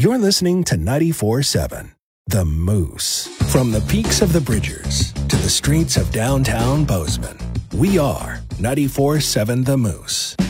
You're listening to 94.7 The Moose. From the peaks of the Bridgers to the streets of downtown Bozeman, we are 94.7 The Moose.